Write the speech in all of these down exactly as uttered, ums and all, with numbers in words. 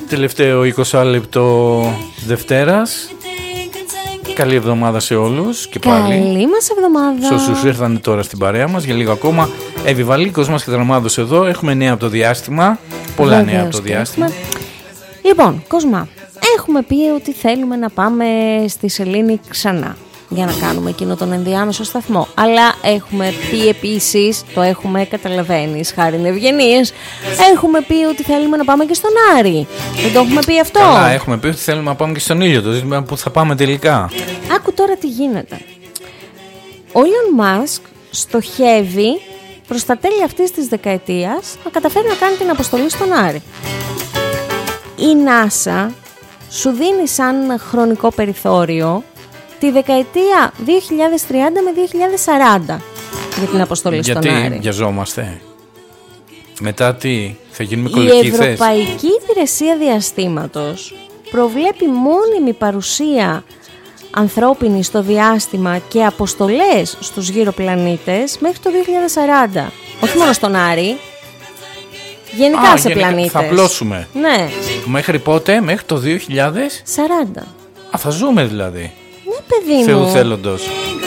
Τελευταίο είκοσι λεπτό Δευτέρας. Καλή εβδομάδα σε όλους και πάλι. Καλή μας εβδομάδα. Σε όσους ήρθαν τώρα στην παρέα μας για λίγο ακόμα. Εύη Βαλή, Κοσμάς και Δραμάδος εδώ. Έχουμε νέα από το διάστημα. Πολλά Βεβαίως, νέα από το διάστημα. Λοιπόν, Κοσμά, έχουμε πει ότι θέλουμε να πάμε στη Σελήνη ξανά για να κάνουμε εκείνο τον ενδιάμεσο σταθμό. Αλλά έχουμε πει επίσης, το έχουμε καταλαβαίνεις, χάρη ευγενίες, έχουμε πει ότι θέλουμε να πάμε και στον Άρη. Δεν το έχουμε πει αυτό? Καλά, έχουμε πει ότι θέλουμε να πάμε και στον ήλιο. Το ζήτημα που θα πάμε τελικά. Άκου τώρα τι γίνεται. Ο Elon Musk στοχεύει προς τα τέλη αυτής της δεκαετίας να καταφέρει να κάνει την αποστολή στον Άρη. Η NASA σου δίνει σαν χρονικό περιθώριο τη δεκαετία δύο χιλιάδες τριάντα με δύο χιλιάδες σαράντα για την αποστολή Γιατί στον Άρη. Γιατί βιαζόμαστε? Μετά τι, θα γίνουμε κολικοί? Η Ευρωπαϊκή Υπηρεσία Διαστήματος προβλέπει μόνιμη παρουσία ανθρώπινη στο διάστημα και αποστολές στους γύρω πλανήτες μέχρι το δύο χιλιάδες σαράντα. Όχι μόνο στον Άρη, γενικά Α, σε γενικά, πλανήτες. θα απλώσουμε. Ναι. Μέχρι πότε? Μέχρι το δύο χιλιάδες σαράντα. Α, θα ζούμε δηλαδή. Ναι, παιδί μου. Θεού θέλοντος.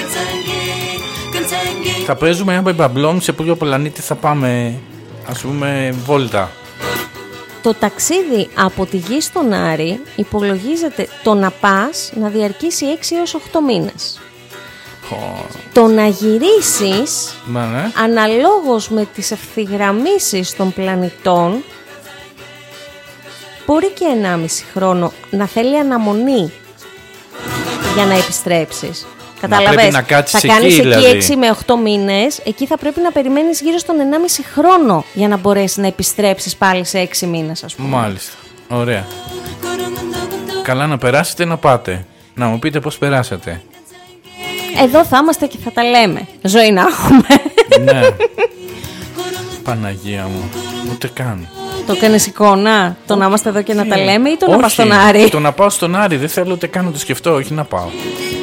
Θα παίζουμε ένα μπαμπλόν σε ποιο πλανήτη θα πάμε, ας πούμε, βόλτα. Το ταξίδι από τη Γη στον Άρη υπολογίζεται το να πας να διαρκήσει έξι έως οκτώ μήνες. Oh. Το να γυρίσεις, Μα, ναι. αναλόγως με τις ευθυγραμμίσεις των πλανητών, μπορεί και ενάμιση χρόνο να θέλει αναμονή για να επιστρέψεις. Κατάλαβες, να κάτσεις θα κάνεις εκεί, εκεί δηλαδή. έξι με οκτώ μήνες, εκεί θα πρέπει να περιμένεις γύρω στον ενάμιση χρόνο για να μπορέσεις να επιστρέψεις πάλι σε έξι μήνες, ας πούμε. Μάλιστα, ωραία. Καλά να περάσετε, να πάτε. Να μου πείτε πώς περάσατε. Εδώ θα είμαστε και θα τα λέμε. Ζωή να έχουμε. Ναι. Παναγία μου, ούτε καν. Το κάνεις εικόνα, το να είμαστε εδώ και να τα λέμε, ή το Όχι, να πας στον Άρη? Το να πάω στον Άρη, δεν θέλω ούτε καν να το σκεφτώ, όχι να πάω.